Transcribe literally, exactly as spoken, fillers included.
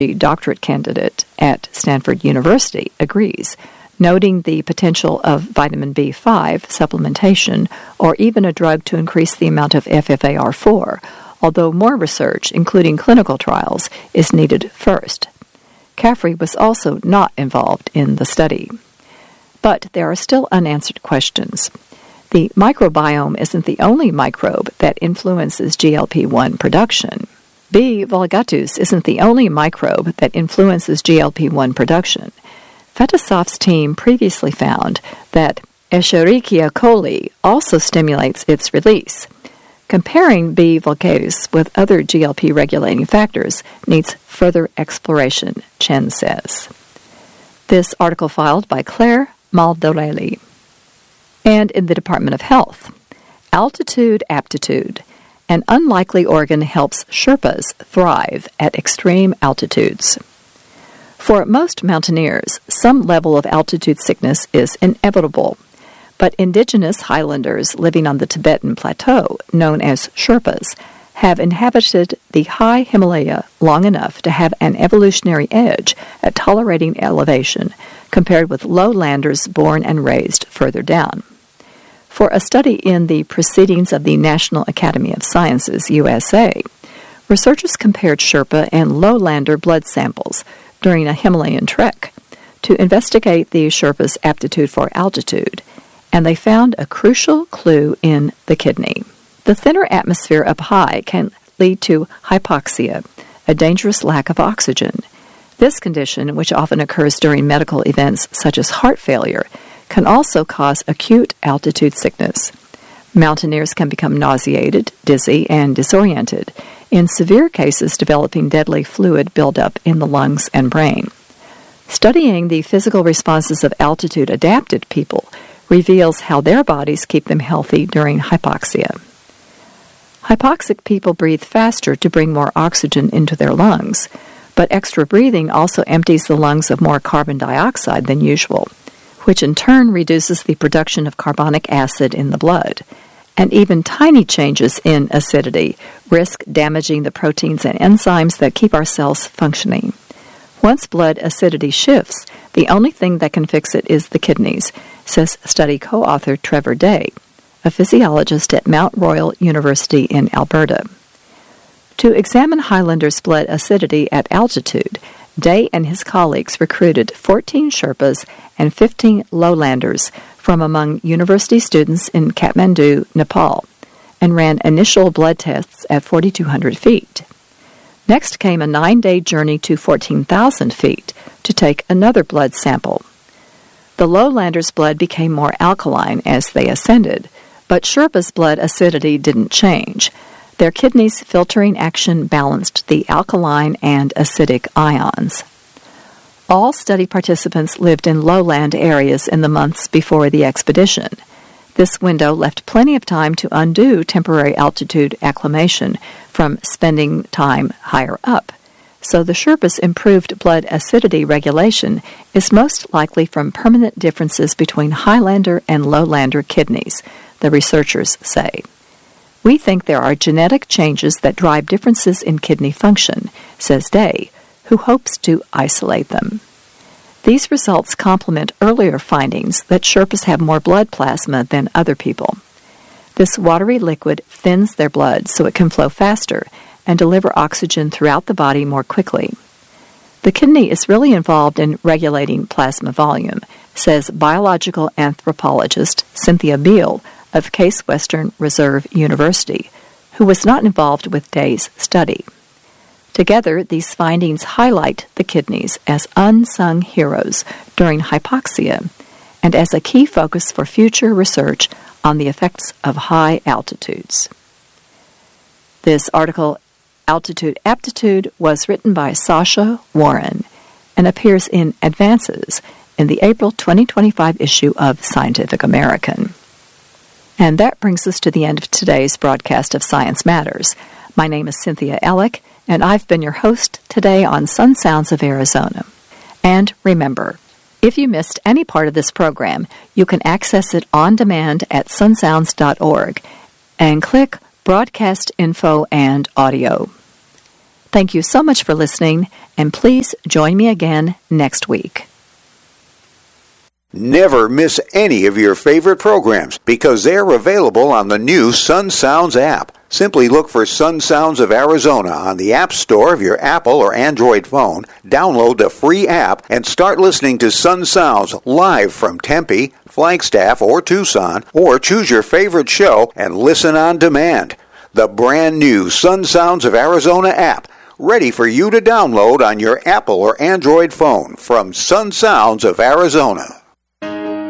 doctorate candidate at Stanford University, agrees, noting the potential of vitamin B five supplementation or even a drug to increase the amount of F F A R four, although more research, including clinical trials, is needed first. Caffrey was also not involved in the study. But there are still unanswered questions. The microbiome isn't the only microbe that influences G L P one production. B. vulgatus isn't the only microbe that influences G L P one production. Fetisoft's team previously found that Escherichia coli also stimulates its release. Comparing B. vulgatus with other G L P regulating factors needs further exploration, Chen says. This article filed by Claire Maldorelli. And in the Department of Health, altitude aptitude. An unlikely organ helps Sherpas thrive at extreme altitudes. For most mountaineers, some level of altitude sickness is inevitable, but indigenous highlanders living on the Tibetan Plateau, known as Sherpas, have inhabited the high Himalaya long enough to have an evolutionary edge at tolerating elevation compared with lowlanders born and raised further down. For a study in the Proceedings of the National Academy of Sciences, U S A, researchers compared Sherpa and lowlander blood samples during a Himalayan trek to investigate the Sherpa's aptitude for altitude, and they found a crucial clue in the kidney. The thinner atmosphere up high can lead to hypoxia, a dangerous lack of oxygen. This condition, which often occurs during medical events such as heart failure, can also cause acute altitude sickness. Mountaineers can become nauseated, dizzy, and disoriented, in severe cases developing deadly fluid buildup in the lungs and brain. Studying the physical responses of altitude-adapted people reveals how their bodies keep them healthy during hypoxia. Hypoxic people breathe faster to bring more oxygen into their lungs, but extra breathing also empties the lungs of more carbon dioxide than usual, which in turn reduces the production of carbonic acid in the blood. And even tiny changes in acidity risk damaging the proteins and enzymes that keep our cells functioning. Once blood acidity shifts, the only thing that can fix it is the kidneys, says study co-author Trevor Day, a physiologist at Mount Royal University in Alberta. To examine Highlanders' blood acidity at altitude, Day and his colleagues recruited fourteen Sherpas and fifteen lowlanders from among university students in Kathmandu, Nepal, and ran initial blood tests at forty-two hundred feet. Next came a nine-day journey to fourteen thousand feet to take another blood sample. The lowlanders' blood became more alkaline as they ascended, but Sherpas' blood acidity didn't change. Their kidneys' filtering action balanced the alkaline and acidic ions. All study participants lived in lowland areas in the months before the expedition. This window left plenty of time to undo temporary altitude acclimation from spending time higher up. So the Sherpas' improved blood acidity regulation is most likely from permanent differences between Highlander and lowlander kidneys, the researchers say. We think there are genetic changes that drive differences in kidney function, says Day, who hopes to isolate them. These results complement earlier findings that Sherpas have more blood plasma than other people. This watery liquid thins their blood so it can flow faster and deliver oxygen throughout the body more quickly. The kidney is really involved in regulating plasma volume, says biological anthropologist Cynthia Beale of Case Western Reserve University, who was not involved with Day's study. Together, these findings highlight the kidneys as unsung heroes during hypoxia and as a key focus for future research on the effects of high altitudes. This article, Altitude Aptitude, was written by Sasha Warren and appears in Advances in the April twenty twenty-five issue of Scientific American. And that brings us to the end of today's broadcast of Science Matters. My name is Cynthia Ellick, and I've been your host today on Sun Sounds of Arizona. And remember, if you missed any part of this program, you can access it on demand at sun sounds dot org and click Broadcast Info and Audio. Thank you so much for listening, and please join me again next week. Never miss any of your favorite programs because they're available on the new Sun Sounds app. Simply look for Sun Sounds of Arizona on the App Store of your Apple or Android phone, download the free app, and start listening to Sun Sounds live from Tempe, Flagstaff, or Tucson, or choose your favorite show and listen on demand. The brand new Sun Sounds of Arizona app, ready for you to download on your Apple or Android phone from Sun Sounds of Arizona.